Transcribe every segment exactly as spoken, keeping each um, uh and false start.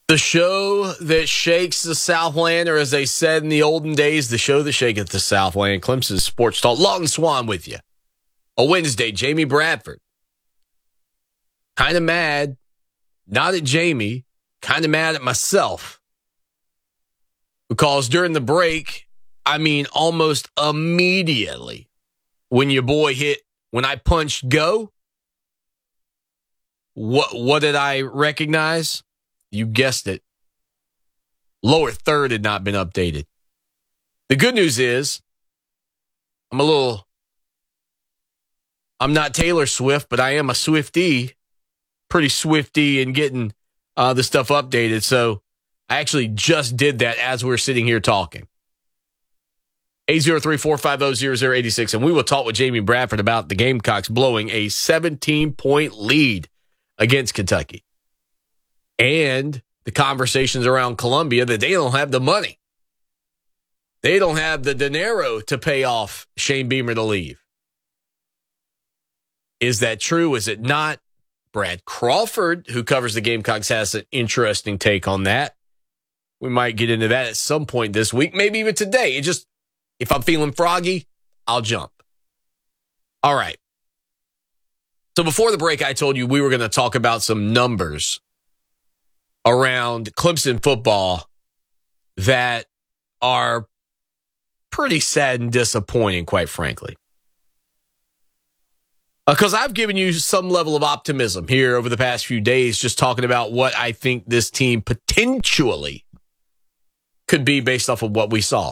The show that shakes the Southland, or as they said in the olden days, the show that shaketh the Southland. Clemson Sports Talk. Lawton Swan with you. A Wednesday, Jamie Bradford. Kind of mad, not at Jamie, kind of mad at myself. Because during the break, I mean almost immediately, when your boy hit, when I punched go, what, what did I recognize? You guessed it. Lower third had not been updated. The good news is, I'm a little, I'm not Taylor Swift, but I am a Swiftie. Pretty swifty in getting uh, the stuff updated. So I actually just did that as we're sitting here talking. eight zero three, four five zero, zero zero eight six. And we will talk with Jamie Bradford about the Gamecocks blowing a seventeen-point lead against Kentucky. And the conversations around Columbia that they don't have the money. They don't have the dinero to pay off Shane Beamer to leave. Is that true? Is it not? Brad Crawford, who covers the Gamecocks, has an interesting take on that. We might get into that at some point this week, maybe even today. It just, if I'm feeling froggy, I'll jump. All right. So before the break, I told you we were going to talk about some numbers around Clemson football that are pretty sad and disappointing, quite frankly. Because I've given you some level of optimism here over the past few days, just talking about what I think this team potentially could be based off of what we saw.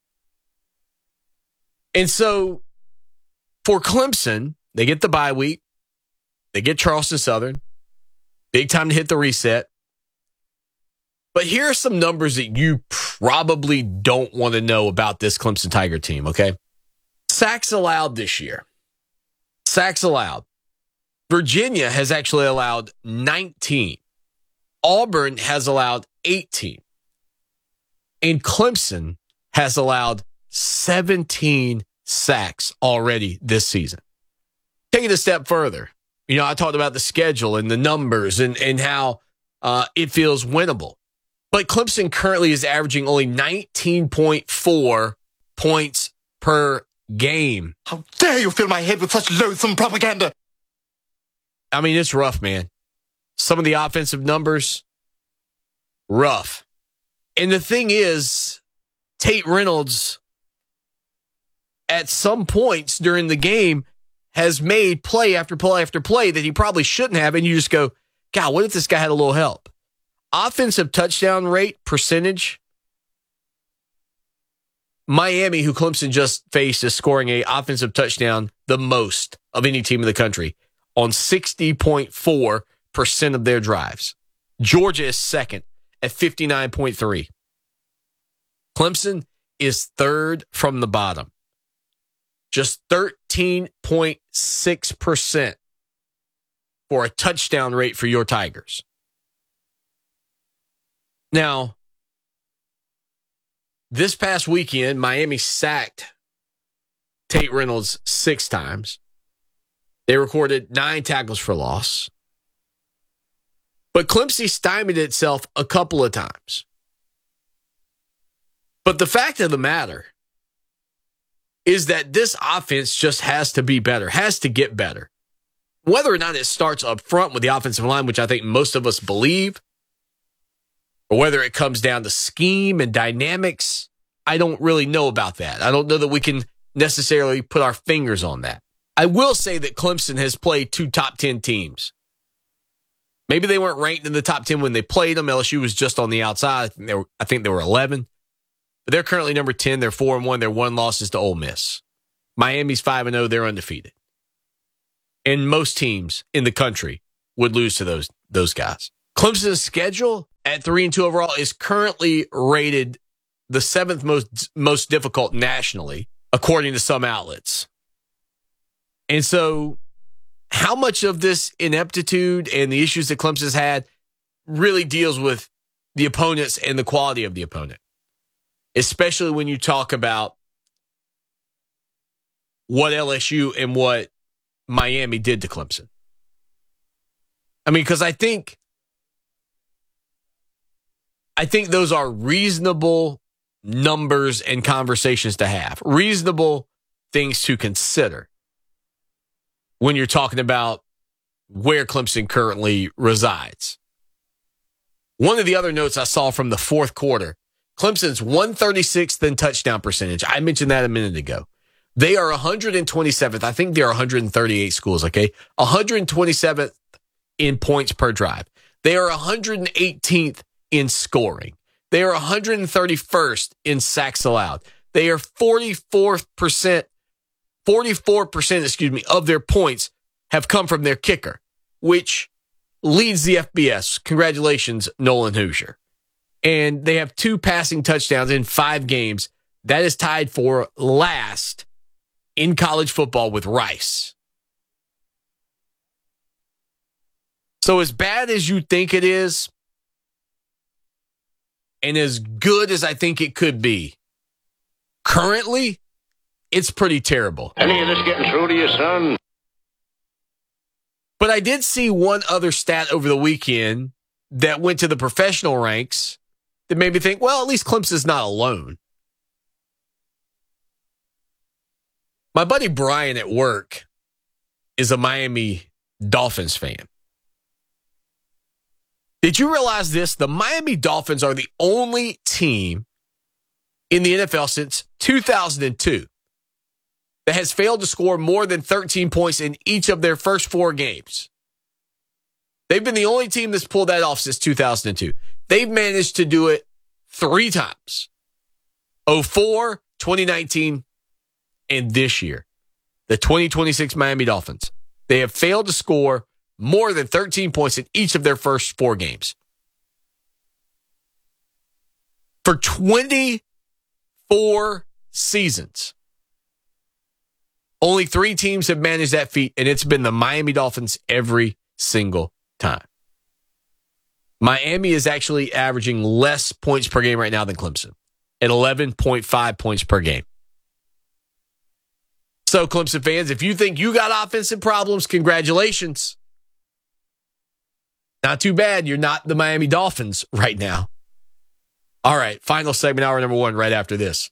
And so for Clemson, they get the bye week. They get Charleston Southern. Big time to hit the reset. But here are some numbers that you probably don't want to know about this Clemson Tiger team, okay? Sacks allowed this year. Sacks allowed. Virginia has actually allowed nineteen. Auburn has allowed eighteen. And Clemson has allowed seventeen sacks already this season. Take it a step further. You know, I talked about the schedule and the numbers and, and how uh, it feels winnable. But Clemson currently is averaging only nineteen point four points per game. How dare you fill my head with such loathsome propaganda? I mean, it's rough, man. Some of the offensive numbers, rough. And the thing is, Tate Reynolds, at some points during the game, has made play after play after play that he probably shouldn't have. And you just go, God, what if this guy had a little help? Offensive touchdown rate percentage. Miami, who Clemson just faced, is scoring a offensive touchdown the most of any team in the country on sixty point four percent of their drives. Georgia is second at fifty-nine point three. Clemson is third from the bottom. Just thirteen point six percent for a touchdown rate for your Tigers. Now, this past weekend, Miami sacked Tate Reynolds six times. They recorded nine tackles for loss. But Clemson stymied itself a couple of times. But the fact of the matter is that this offense just has to be better, has to get better. Whether or not it starts up front with the offensive line, which I think most of us believe, or whether it comes down to scheme and dynamics, I don't really know about that. I don't know that we can necessarily put our fingers on that. I will say that Clemson has played two top ten teams. Maybe they weren't ranked in the top ten when they played them. L S U was just on the outside. I think they were, I think they were eleven. But they're currently number ten. They're four and one. Their one loss is to Ole Miss. Miami's five and oh. They're undefeated. And most teams in the country would lose to those, those guys. Clemson's schedule at three and two overall is currently rated the seventh most most difficult nationally, according to some outlets. And so how much of this ineptitude and the issues that Clemson's had really deals with the opponents and the quality of the opponent, especially when you talk about what L S U and what Miami did to Clemson. I mean, because I think I think those are reasonable numbers and conversations to have, reasonable things to consider when you're talking about where Clemson currently resides. One of the other notes I saw from the fourth quarter, Clemson's one thirty-sixth in touchdown percentage. I mentioned that a minute ago. They are one hundred twenty-seventh. I think there are one hundred thirty-eight schools, okay? one hundred twenty-seventh in points per drive. They are one hundred eighteenth in scoring. They are one hundred thirty-first in sacks allowed. They are forty-fourth percent, forty-four percent, excuse me, of their points have come from their kicker, which leads the F B S. Congratulations, Nolan Hoosier. And they have two passing touchdowns in five games. That is tied for last in college football with Rice. So as bad as you think it is, and as good as I think it could be, currently, it's pretty terrible. Any of this getting through to you, son? But I did see one other stat over the weekend that went to the professional ranks that made me think, well, at least Clemson's not alone. My buddy Brian at work is a Miami Dolphins fan. Did you realize this? The Miami Dolphins are the only team in the N F L since two thousand two that has failed to score more than thirteen points in each of their first four games. They've been the only team that's pulled that off since two thousand two. They've managed to do it three times. oh four, twenty nineteen, and this year. The twenty twenty-six Miami Dolphins. They have failed to score more than thirteen points in each of their first four games. For twenty-four seasons, only three teams have managed that feat, and it's been the Miami Dolphins every single time. Miami is actually averaging less points per game right now than Clemson at eleven point five points per game. So, Clemson fans, if you think you got offensive problems, congratulations. Not too bad. You're not the Miami Dolphins right now. All right, final segment, hour number one, right after this.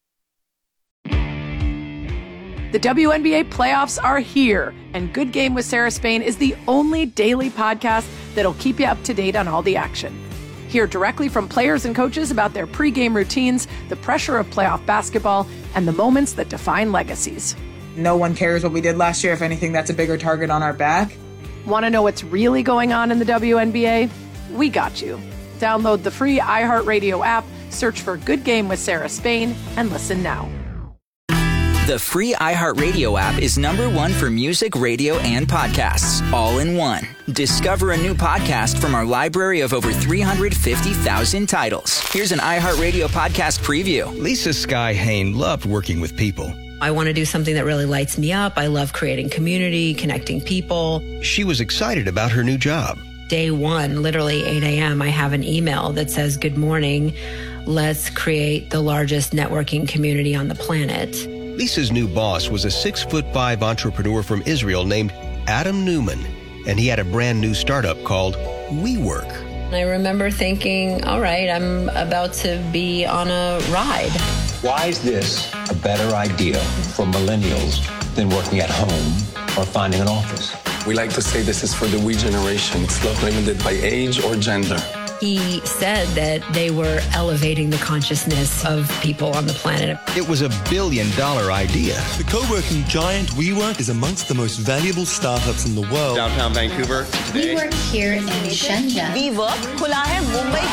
The W N B A playoffs are here, and Good Game with Sarah Spain is the only daily podcast that'll keep you up to date on all the action. Hear directly from players and coaches about their pregame routines, the pressure of playoff basketball, and the moments that define legacies. No one cares what we did last year. If anything, that's a bigger target on our back. Want to know what's really going on in the W N B A? We got you. Download the free iHeartRadio app, search for Good Game with Sarah Spain, and listen now. The free iHeartRadio app is number one for music, radio, and podcasts, all in one. Discover a new podcast from our library of over three hundred fifty thousand titles. Here's an iHeartRadio podcast preview. Lisa Sky Hain loved working with people. I want to do something that really lights me up. I love creating community, connecting people. She was excited about her new job. Day one, literally eight a.m., I have an email that says, "Good morning. Let's create the largest networking community on the planet." Lisa's new boss was a six-foot-five entrepreneur from Israel named Adam Newman, and he had a brand new startup called WeWork. I remember thinking, all right, I'm about to be on a ride. Why is this a better idea for millennials than working at home or finding an office? We like to say this is for the we generation. It's not limited by age or gender. He said that they were elevating the consciousness of people on the planet. It was a billion-dollar idea. The co-working giant WeWork is amongst the most valuable startups in the world. Downtown Vancouver today. We work here in Shenzhen. WeWork खुला है मुंबई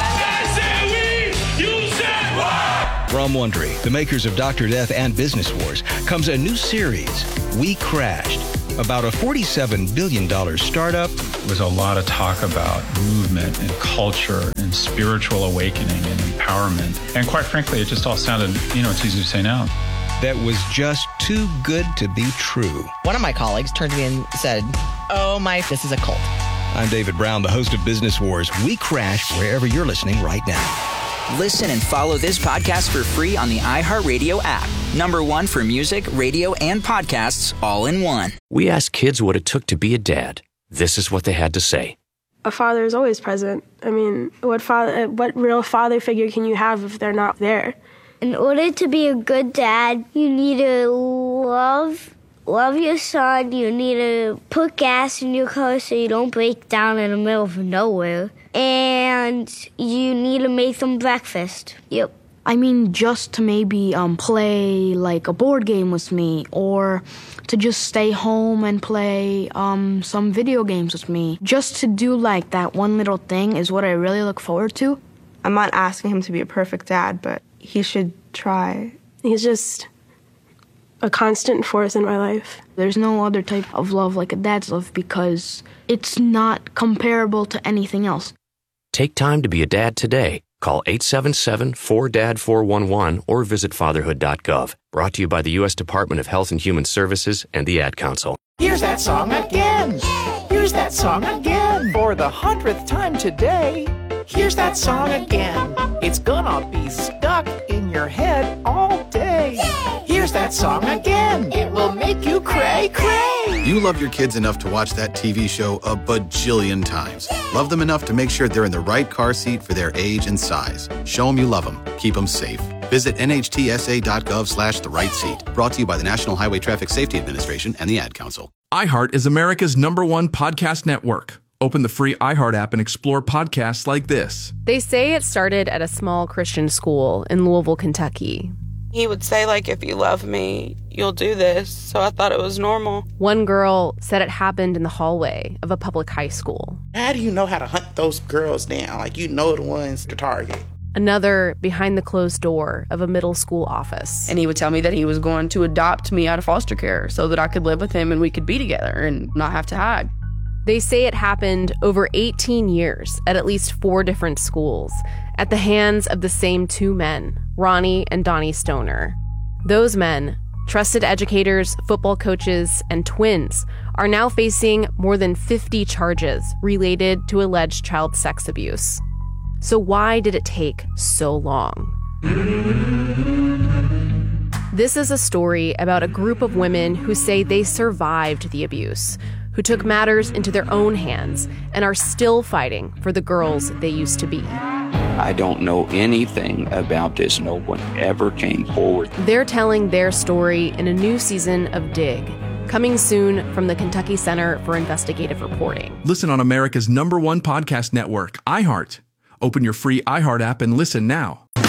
के. From Wondery, the makers of Doctor Death and Business Wars, comes a new series, We Crashed, about a forty-seven billion dollars startup. There was a lot of talk about movement and culture and spiritual awakening and empowerment. And quite frankly, it just all sounded, you know, it's easy to say now. That was just too good to be true. One of my colleagues turned to me and said, "Oh my, this is a cult." I'm David Brown, the host of Business Wars. We Crash wherever you're listening right now. Listen and follow this podcast for free on the iHeartRadio app. Number one for music, radio, and podcasts, all in one. We asked kids what it took to be a dad. This is what they had to say. A father is always present. I mean, what father, what real father figure can you have if they're not there? In order to be a good dad, you need to love love your son. You need to put gas in your car so you don't break down in the middle of nowhere. And you need to make them breakfast. Yep. I mean, just to maybe um, play like a board game with me, or to just stay home and play um, some video games with me. Just to do like that one little thing is what I really look forward to. I'm not asking him to be a perfect dad, but he should try. He's just a constant force in my life. There's no other type of love like a dad's love because it's not comparable to anything else. Take time to be a dad today. Call eight seven seven, four D A D, four one one or visit fatherhood dot gov. Brought to you by the U S Department of Health and Human Services and the Ad Council. Here's that song again. Here's that song again. For the hundredth time today. Here's that song again. It's gonna be stuck in your head all day. Here's that song again. It will make you cray cray. You love your kids enough to watch that T V show a bajillion times. Love them enough to make sure they're in the right car seat for their age and size. Show them you love them. Keep them safe. Visit N H T S A dot gov slash the right seat. Brought to you by the National Highway Traffic Safety Administration and the Ad Council. iHeart is America's number one podcast network. Open the free iHeart app and explore podcasts like this. They say it started at a small Christian school in Louisville, Kentucky. He would say, like, if you love me, you'll do this. So I thought it was normal. One girl said it happened in the hallway of a public high school. How do you know how to hunt those girls down? Like, you know the ones to target. Another behind the closed door of a middle school office. And he would tell me that he was going to adopt me out of foster care so that I could live with him and we could be together and not have to hide. They say it happened over eighteen years at at least four different schools at the hands of the same two men, Ronnie and Donnie Stoner. Those men, trusted educators, football coaches, and twins, are now facing more than fifty charges related to alleged child sex abuse. So why did it take so long? This is a story about a group of women who say they survived the abuse, who took matters into their own hands and are still fighting for the girls they used to be. I don't know anything about this. No one ever came forward. They're telling their story in a new season of Dig, coming soon from the Kentucky Center for Investigative Reporting. Listen on America's number one podcast network, iHeart. Open your free iHeart app and listen now.